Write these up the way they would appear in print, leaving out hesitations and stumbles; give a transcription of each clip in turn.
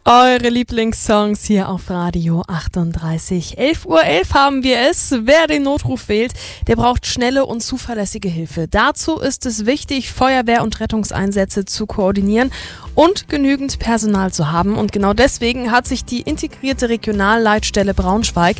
Eure Lieblingssongs hier auf Radio 38. 11:11 Uhr haben wir es. Wer den Notruf wählt, der braucht schnelle und zuverlässige Hilfe. Dazu ist es wichtig, Feuerwehr- und Rettungseinsätze zu koordinieren und genügend Personal zu haben. Und genau deswegen hat sich die integrierte Regionalleitstelle Braunschweig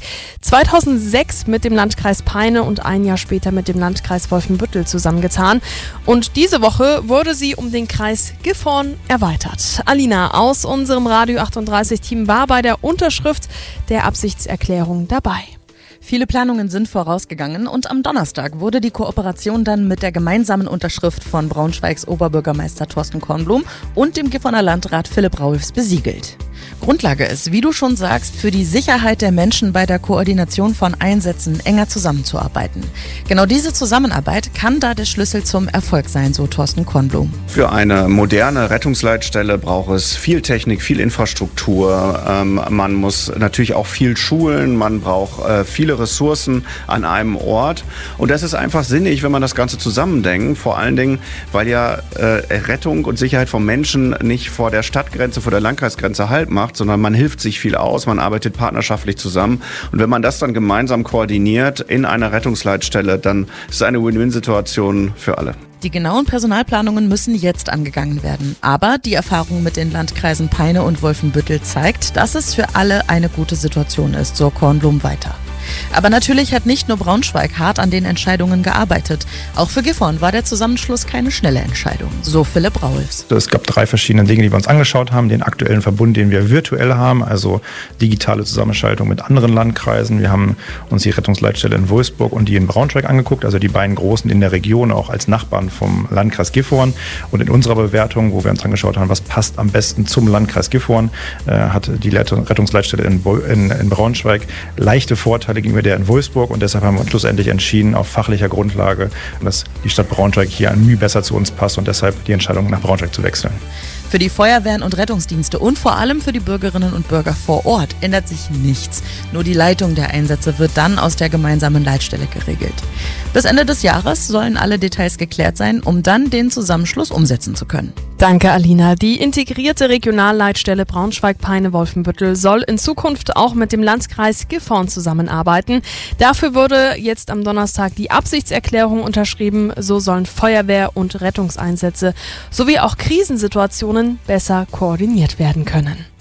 2006 mit dem Landkreis Peine und ein Jahr später mit dem Landkreis Wolfenbüttel zusammengetan. Und diese Woche wurde sie um den Kreis Gifhorn erweitert. Alina aus unserem Radio 38-Team war bei der Unterschrift der Absichtserklärung dabei. Viele Planungen sind vorausgegangen und am Donnerstag wurde die Kooperation dann mit der gemeinsamen Unterschrift von Braunschweigs Oberbürgermeister Thorsten Kornblum und dem Gifhorner Landrat Philipp Raulfs besiegelt. Grundlage ist, wie du schon sagst, für die Sicherheit der Menschen bei der Koordination von Einsätzen enger zusammenzuarbeiten. Genau diese Zusammenarbeit kann da der Schlüssel zum Erfolg sein, so Thorsten Kornblum. Für eine moderne Rettungsleitstelle braucht es viel Technik, viel Infrastruktur. Man muss natürlich auch viel schulen, man braucht viele Ressourcen an einem Ort. Und das ist einfach sinnig, wenn man das Ganze zusammendenkt. Vor allen Dingen, weil ja Rettung und Sicherheit von Menschen nicht vor der Stadtgrenze, vor der Landkreisgrenze Halt macht, sondern man hilft sich viel aus, man arbeitet partnerschaftlich zusammen. Und wenn man das dann gemeinsam koordiniert in einer Rettungsleitstelle, dann ist es eine Win-Win-Situation für alle. Die genauen Personalplanungen müssen jetzt angegangen werden. Aber die Erfahrung mit den Landkreisen Peine und Wolfenbüttel zeigt, dass es für alle eine gute Situation ist, so Kornblum weiter. Aber natürlich hat nicht nur Braunschweig hart an den Entscheidungen gearbeitet. Auch für Gifhorn war der Zusammenschluss keine schnelle Entscheidung, so Philipp Raulfs. Es gab 3 verschiedene Dinge, die wir uns angeschaut haben. Den aktuellen Verbund, den wir virtuell haben, also digitale Zusammenschaltung mit anderen Landkreisen. Wir haben uns die Rettungsleitstelle in Wolfsburg und die in Braunschweig angeguckt, also die beiden großen in der Region, auch als Nachbarn vom Landkreis Gifhorn. Und in unserer Bewertung, wo wir uns angeschaut haben, was passt am besten zum Landkreis Gifhorn, hat die Rettungsleitstelle in Braunschweig leichte Vorteile gegenüber der in Wolfsburg und deshalb haben wir uns schlussendlich entschieden, auf fachlicher Grundlage, dass die Stadt Braunschweig hier ein Mühe besser zu uns passt und deshalb die Entscheidung nach Braunschweig zu wechseln. Für die Feuerwehren und Rettungsdienste und vor allem für die Bürgerinnen und Bürger vor Ort ändert sich nichts. Nur die Leitung der Einsätze wird dann aus der gemeinsamen Leitstelle geregelt. Bis Ende des Jahres sollen alle Details geklärt sein, um dann den Zusammenschluss umsetzen zu können. Danke, Alina. Die integrierte Regionalleitstelle Braunschweig-Peine-Wolfenbüttel soll in Zukunft auch mit dem Landkreis Gifhorn zusammenarbeiten. Dafür wurde jetzt am Donnerstag die Absichtserklärung unterschrieben. So sollen Feuerwehr- und Rettungseinsätze sowie auch Krisensituationen besser koordiniert werden können.